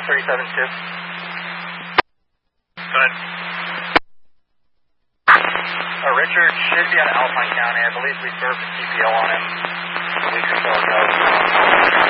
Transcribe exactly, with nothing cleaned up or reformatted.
three seven two. Go ahead. Uh, Richard should be out of Alpine County. I believe we served a T P O on him a week or so ago.